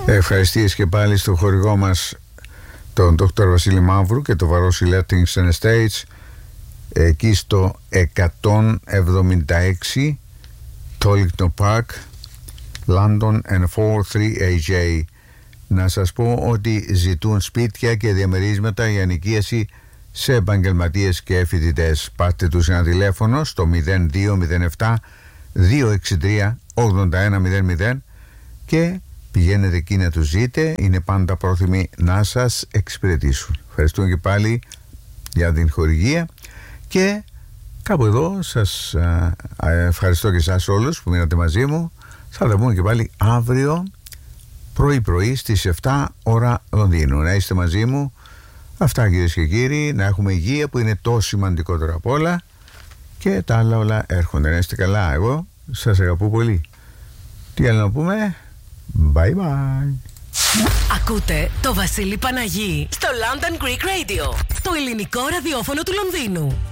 Ευχαριστίες και πάλι στο χορηγό μας τον Δ. Βασίλη Μαύρου και το Βαρόσι Lettings Estates εκεί στο 176 Tollington Park, London N43AJ. Να σας πω ότι ζητούν σπίτια και διαμερίσματα για νοικίαση σε επαγγελματίες και φοιτητές. Πάτε τους ένα τηλέφωνο στο 0207 263 8100 και πηγαίνετε εκεί να τους ζείτε. Είναι πάντα πρόθυμοι να σας εξυπηρετήσουν. Ευχαριστούμε και πάλι για την χορηγία και κάπου εδώ σας ευχαριστώ και εσάς όλους που μείνατε μαζί μου. Θα τα πούμε και πάλι αύριο πρωί στις 7 ώρα Λονδίνου. Να είστε μαζί μου. Αυτά, κυρίες και κύριοι. Να έχουμε υγεία που είναι το σημαντικότερο απ' όλα και τα άλλα όλα έρχονται. Να είστε καλά. Εγώ σας αγαπώ πολύ. Τι άλλο να πούμε? Bye bye. Ακούτε το Βασίλη Παναγί στο London Greek Radio, το ελληνικό ραδιόφωνο του Λονδίνου.